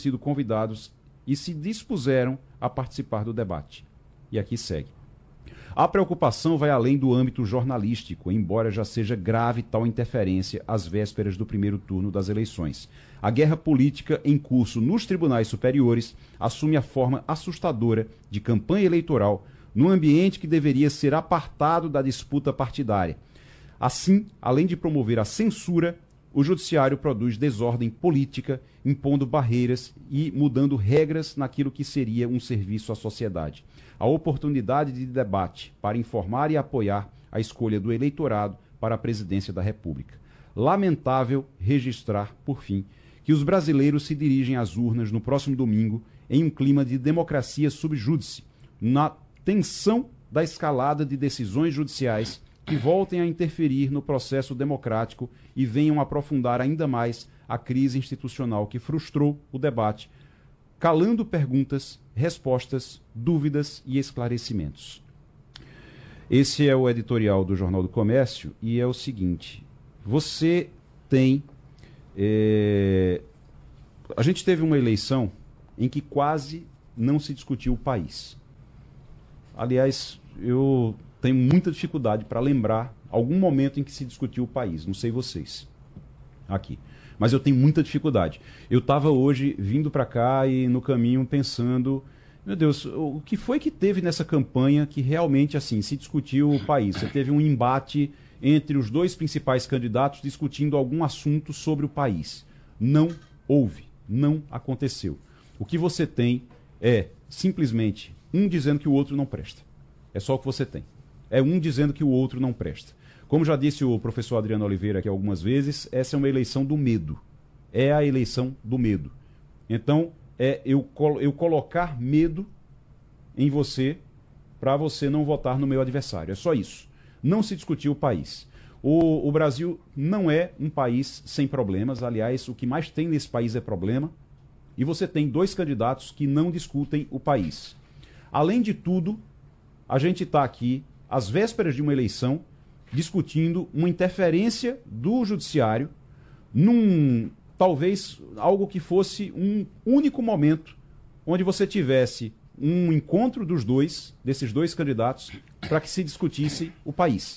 sido convidados e se dispuseram a participar do debate. E aqui segue. A preocupação vai além do âmbito jornalístico, embora já seja grave tal interferência às vésperas do primeiro turno das eleições. A guerra política em curso nos tribunais superiores assume a forma assustadora de campanha eleitoral num ambiente que deveria ser apartado da disputa partidária. Assim, além de promover a censura, o judiciário produz desordem política, impondo barreiras e mudando regras naquilo que seria um serviço à sociedade. A oportunidade de debate para informar e apoiar a escolha do eleitorado para a presidência da República. Lamentável registrar, por fim, que os brasileiros se dirigem às urnas no próximo domingo em um clima de democracia sub júdice, na tensão da escalada de decisões judiciais que voltem a interferir no processo democrático e venham aprofundar ainda mais a crise institucional que frustrou o debate, calando perguntas, respostas, dúvidas e esclarecimentos. Esse é o editorial do Jornal do Comércio e é o seguinte, você tem... a gente teve uma eleição em que quase não se discutiu o país. Aliás, eu tenho muita dificuldade para lembrar algum momento em que se discutiu o país, não sei vocês, aqui. Mas eu tenho muita dificuldade. Eu estava hoje vindo para cá e no caminho pensando, meu Deus, o que foi que teve nessa campanha que realmente assim se discutiu o país? Você teve um embate entre os dois principais candidatos discutindo algum assunto sobre o país. Não houve, não aconteceu. O que você tem é simplesmente um dizendo que o outro não presta. É só o que você tem. É um dizendo que o outro não presta. Como já disse o professor Adriano Oliveira aqui algumas vezes, essa é uma eleição do medo. É a eleição do medo. Então, eu colocar medo em você para você não votar no meu adversário. É só isso. Não se discutiu o país. O Brasil não é um país sem problemas. Aliás, o que mais tem nesse país é problema. E você tem dois candidatos que não discutem o país. Além de tudo, a gente está aqui, às vésperas de uma eleição, discutindo uma interferência do judiciário num, talvez, algo que fosse um único momento onde você tivesse um encontro desses dois candidatos, para que se discutisse o país.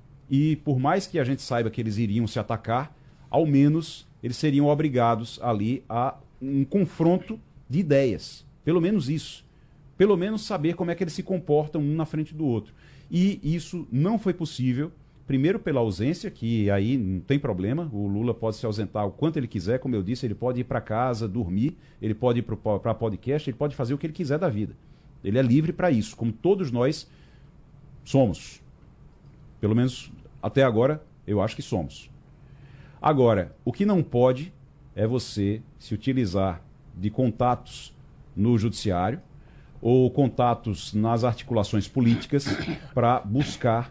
E por mais que a gente saiba que eles iriam se atacar, ao menos eles seriam obrigados ali a um confronto de ideias. Pelo menos isso. Pelo menos saber como é que eles se comportam um na frente do outro. E isso não foi possível, primeiro pela ausência, que aí não tem problema, o Lula pode se ausentar o quanto ele quiser, como eu disse, ele pode ir para casa, dormir, ele pode ir para podcast, ele pode fazer o que ele quiser da vida. Ele é livre para isso, como todos nós somos. Pelo menos até agora, eu acho que somos. Agora, o que não pode é você se utilizar de contatos no judiciário, ou contatos nas articulações políticas para buscar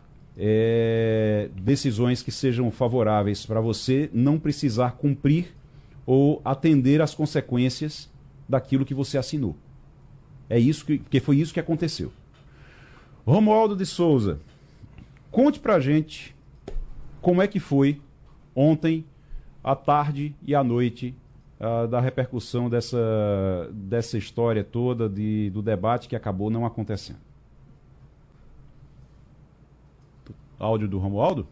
decisões que sejam favoráveis para você não precisar cumprir ou atender às consequências daquilo que você assinou. É isso que foi isso que aconteceu. Romualdo de Souza, conte pra gente como é que foi ontem, à tarde e à noite, da repercussão dessa história toda do debate que acabou não acontecendo. Áudio do Romualdo?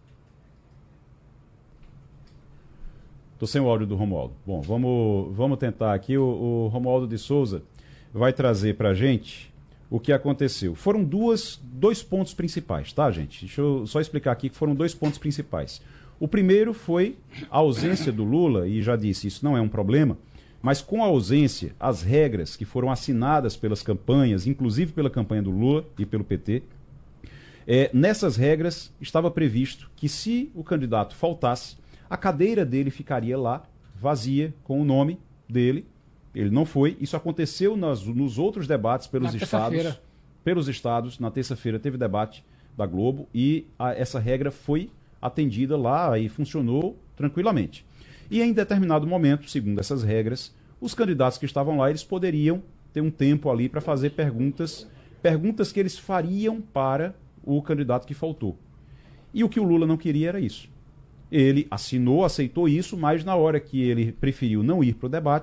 Estou sem o áudio do Romualdo. Bom, vamos tentar aqui. O Romualdo de Souza vai trazer para a gente o que aconteceu. Foram dois pontos principais, tá, gente? Deixa eu só explicar aqui que foram dois pontos principais. O primeiro foi a ausência do Lula, e já disse, isso não é um problema, mas com a ausência, as regras que foram assinadas pelas campanhas, inclusive pela campanha do Lula e pelo PT, nessas regras estava previsto que se o candidato faltasse, a cadeira dele ficaria lá, vazia, com o nome dele. Ele não foi. Isso aconteceu nos outros debates pelos estados. Na terça-feira teve debate da Globo e essa regra foi atendida lá e funcionou tranquilamente. E em determinado momento, segundo essas regras, os candidatos que estavam lá, eles poderiam ter um tempo ali para fazer perguntas que eles fariam para o candidato que faltou. E o que o Lula não queria era isso. Ele aceitou isso, mas na hora que ele preferiu não ir para o debate,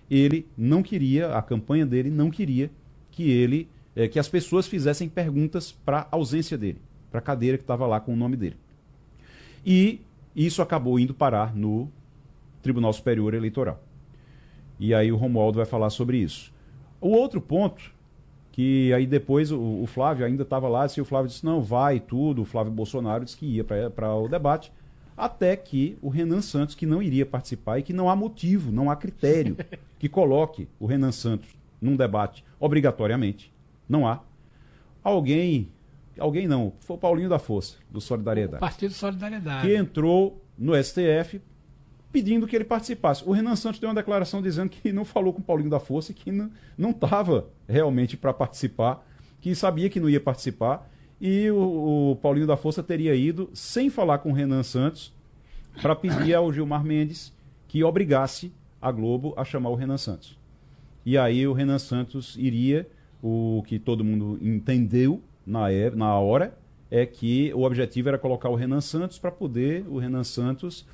ele não queria, a campanha dele não queria que as pessoas fizessem perguntas para a ausência dele, para a cadeira que estava lá com o nome dele. E isso acabou indo parar no Tribunal Superior Eleitoral. E aí o Romualdo vai falar sobre isso. O outro ponto, que aí depois o Flávio ainda estava lá, e o Flávio disse, não, vai tudo, o Flávio Bolsonaro disse que ia para o debate, até que o Renan Santos, que não iria participar e que não há motivo, não há critério que coloque o Renan Santos num debate obrigatoriamente, não há. Alguém não, foi o Paulinho da Força, do Solidariedade. O Partido Solidariedade. Que entrou no STF pedindo que ele participasse. O Renan Santos deu uma declaração dizendo que não falou com o Paulinho da Força e que não estava realmente para participar, que sabia que não ia participar, e o Paulinho da Força teria ido sem falar com o Renan Santos para pedir ao Gilmar Mendes que obrigasse a Globo a chamar o Renan Santos. E aí o Renan Santos iria, o que todo mundo entendeu na hora, é que o objetivo era colocar o Renan Santos para poder o Renan Santos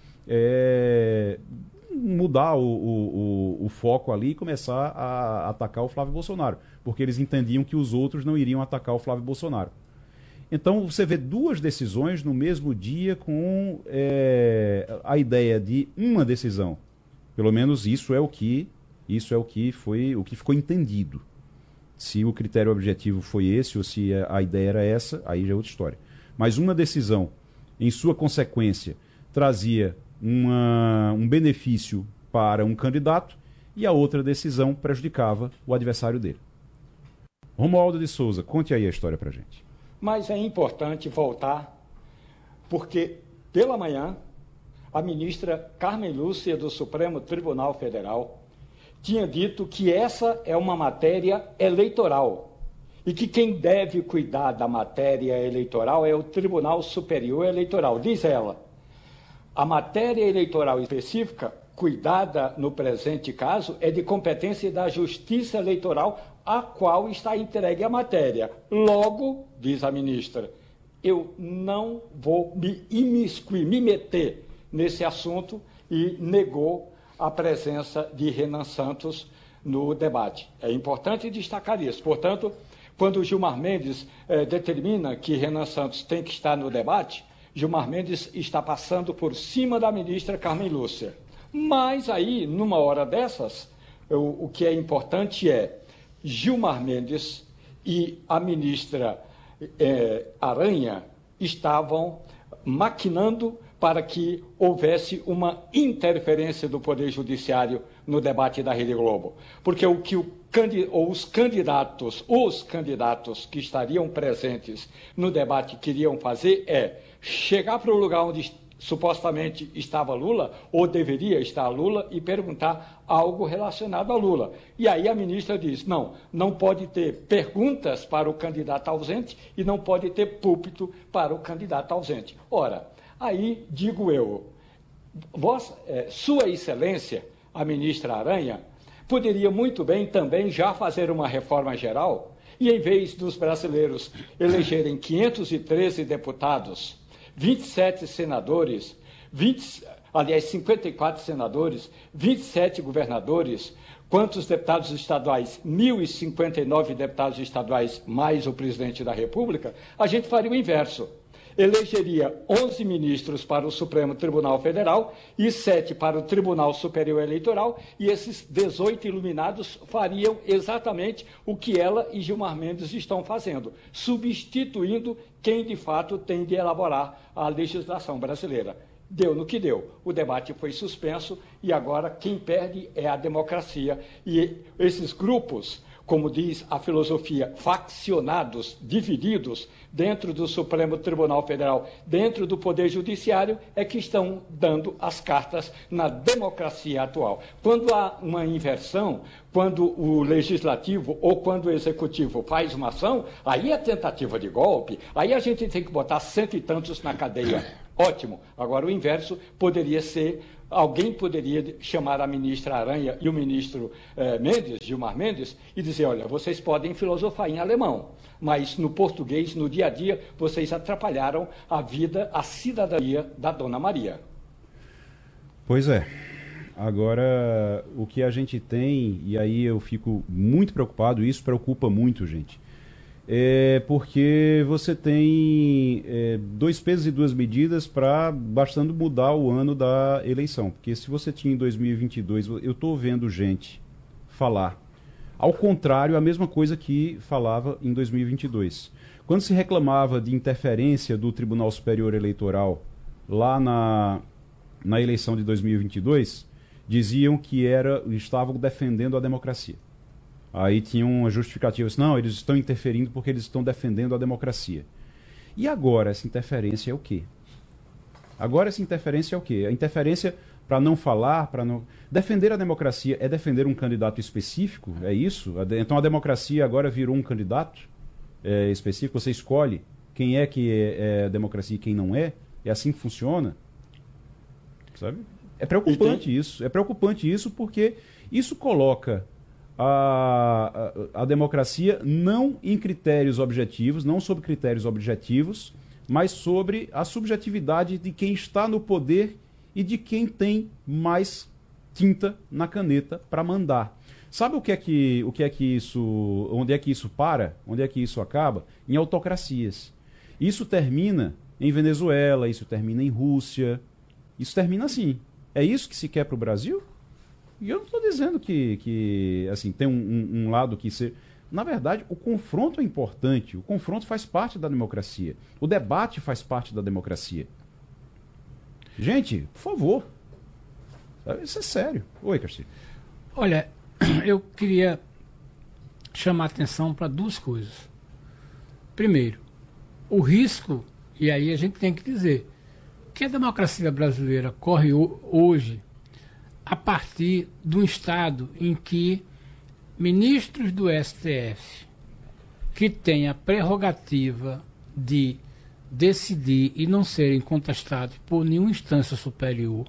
mudar o foco ali e começar a atacar o Flávio Bolsonaro, porque eles entendiam que os outros não iriam atacar o Flávio Bolsonaro. Então você vê duas decisões no mesmo dia com a ideia de uma decisão. Pelo menos isso é o que ficou entendido. Se o critério objetivo foi esse ou se a ideia era essa, aí já é outra história. Mas uma decisão, em sua consequência, trazia um benefício para um candidato e a outra decisão prejudicava o adversário dele. Romualdo de Souza, conte aí a história pra gente. Mas é importante voltar, porque pela manhã a ministra Carmen Lúcia do Supremo Tribunal Federal tinha dito que essa é uma matéria eleitoral e que quem deve cuidar da matéria eleitoral é o Tribunal Superior Eleitoral. Diz ela, a matéria eleitoral específica, cuidada no presente caso, é de competência da Justiça Eleitoral, a qual está entregue a matéria. Logo, diz a ministra, eu não vou me imiscuir, me meter nesse assunto, e negou a presença de Renan Santos no debate. É importante destacar isso. Portanto, quando o Gilmar Mendes determina que Renan Santos tem que estar no debate, Gilmar Mendes está passando por cima da ministra Carmen Lúcia. Mas aí, numa hora dessas, o que é importante é Gilmar Mendes e a ministra Aranha estavam maquinando para que houvesse uma interferência do Poder Judiciário no debate da Rede Globo. Porque os candidatos que estariam presentes no debate queriam fazer é chegar para o lugar onde supostamente estava Lula, ou deveria estar Lula, e perguntar algo relacionado a Lula. E aí a ministra diz, não pode ter perguntas para o candidato ausente e não pode ter púlpito para o candidato ausente. Ora, aí digo eu, Sua Excelência, a ministra Aranha, poderia muito bem também já fazer uma reforma geral e, em vez dos brasileiros elegerem 513 deputados, 27 senadores, 54 senadores, 27 governadores, quantos deputados estaduais? 1.059 deputados estaduais, mais o presidente da República, a gente faria o inverso. Elegeria 11 ministros para o Supremo Tribunal Federal e 7 para o Tribunal Superior Eleitoral, e esses 18 iluminados fariam exatamente o que ela e Gilmar Mendes estão fazendo, substituindo quem de fato tem de elaborar a legislação brasileira. Deu no que deu. O debate foi suspenso e agora quem perde é a democracia. E esses grupos, como diz a filosofia, faccionados, divididos, dentro do Supremo Tribunal Federal, dentro do Poder Judiciário, é que estão dando as cartas na democracia atual. Quando há uma inversão, quando o Legislativo ou quando o Executivo faz uma ação, aí é tentativa de golpe, aí a gente tem que botar 100 e tantos na cadeia. Ótimo. Agora, o inverso poderia ser, alguém poderia chamar a ministra Aranha e o ministro Gilmar Mendes, e dizer, olha, vocês podem filosofar em alemão, mas no português, no dia a dia, vocês atrapalharam a vida, a cidadania da Dona Maria. Pois é. Agora, o que a gente tem, e aí eu fico muito preocupado, e isso preocupa muito, gente, é porque você tem dois pesos e duas medidas para bastando mudar o ano da eleição. Porque se você tinha em 2022, eu estou vendo gente falar ao contrário, a mesma coisa que falava em 2022. Quando se reclamava de interferência do Tribunal Superior Eleitoral lá na eleição de 2022, diziam que estavam defendendo a democracia. Aí tinham uma justificativa, assim, não, eles estão interferindo porque eles estão defendendo a democracia. E agora essa interferência é o quê? Agora essa interferência é o quê? A interferência para não falar, para não... Defender a democracia é defender um candidato específico? É isso? Então a democracia agora virou um candidato específico? Você escolhe quem é que é democracia e quem não é? É assim que funciona? Sabe? É preocupante isso. É preocupante isso porque isso coloca a democracia não em critérios objetivos, não sobre critérios objetivos, mas sobre a subjetividade de quem está no poder e de quem tem mais tinta na caneta para mandar. Sabe onde é que isso para? Onde é que isso acaba? Em autocracias. Isso termina em Venezuela, isso termina em Rússia, isso termina assim. É isso que se quer para o Brasil? E eu não estou dizendo que assim, tem um lado que ser. Na verdade, o confronto é importante. O confronto faz parte da democracia. O debate faz parte da democracia. Gente, por favor. Isso é sério. Oi, Castilho. Olha, eu queria chamar a atenção para duas coisas. Primeiro, o risco, e aí a gente tem que dizer, que a democracia brasileira corre hoje a partir de um estado em que ministros do STF, que têm a prerrogativa de decidir e não serem contestados por nenhuma instância superior,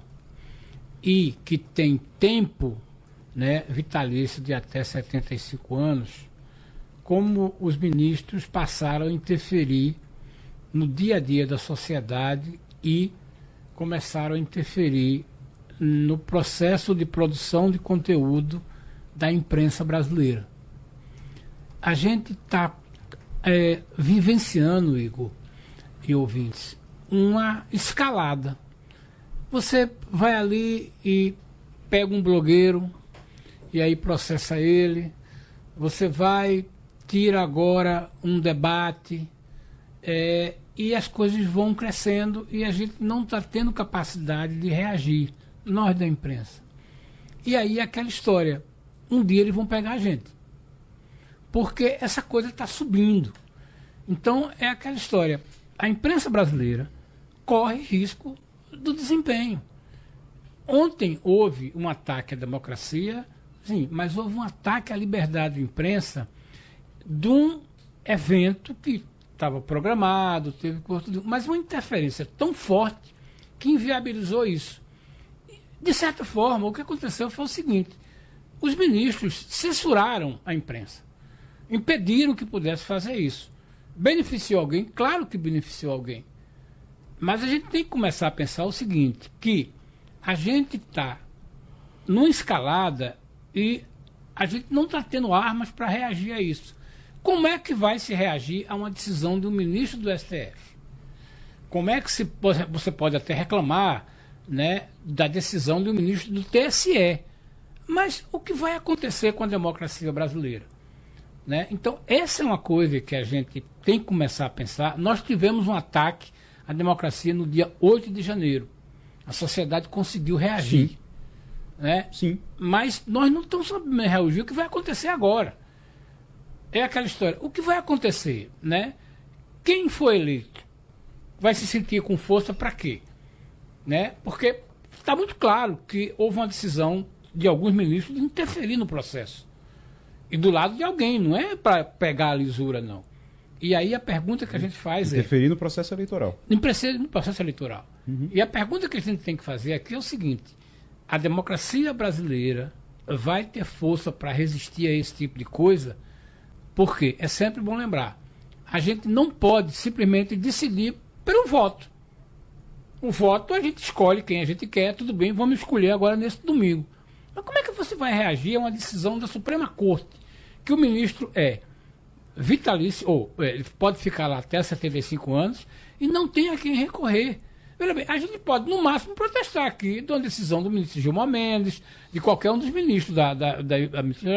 e que tem tempo, né, vitalício de até 75 anos, como os ministros passaram a interferir no dia a dia da sociedade e começaram a interferir no processo de produção de conteúdo da imprensa brasileira. A gente está vivenciando, Igor e ouvintes, uma escalada. Você vai ali e pega um blogueiro e aí processa ele. Você vai, tira agora um debate e as coisas vão crescendo e a gente não está tendo capacidade de reagir, nós da imprensa. E aí aquela história, um dia eles vão pegar a gente. Porque essa coisa está subindo. Então é aquela história, a imprensa brasileira corre risco do desempenho. Ontem houve um ataque à democracia, sim, mas houve um ataque à liberdade de imprensa de um evento que estava programado, mas uma interferência tão forte que inviabilizou isso. De certa forma, o que aconteceu foi o seguinte: os ministros censuraram a imprensa, impediram que pudesse fazer isso. Beneficiou alguém? Claro que beneficiou alguém. Mas a gente tem que começar a pensar o seguinte, que a gente está numa escalada e a gente não está tendo armas para reagir a isso. Como é que vai se reagir a uma decisão de um ministro do STF? Como é que você pode até reclamar, né, da decisão do ministro do TSE? Mas o que vai acontecer com a democracia brasileira? Né? Então, essa é uma coisa que a gente tem que começar a pensar. Nós tivemos um ataque à democracia no dia 8 de janeiro. A sociedade conseguiu reagir. Sim. Né? Sim. Mas nós não estamos sabendo reagir o que vai acontecer agora. É aquela história. O que vai acontecer? Né? Quem foi eleito vai se sentir com força para quê? Né? Porque está muito claro que houve uma decisão de alguns ministros de interferir no processo. E do lado de alguém, não é para pegar a lisura, não. E aí a pergunta que a gente faz interferir no processo eleitoral. No processo eleitoral. Uhum. E a pergunta que a gente tem que fazer aqui é o seguinte: a democracia brasileira vai ter força para resistir a esse tipo de coisa? Porque é sempre bom lembrar, a gente não pode simplesmente decidir pelo voto. O voto a gente escolhe quem a gente quer, tudo bem, vamos escolher agora nesse domingo. Mas como é que você vai reagir a uma decisão da Suprema Corte, que o ministro é vitalício, ou ele pode ficar lá até 75 anos e não tem a quem recorrer? Veja bem, a gente pode, no máximo, protestar aqui de uma decisão do ministro Gilmar Mendes, de qualquer um dos ministros da ministra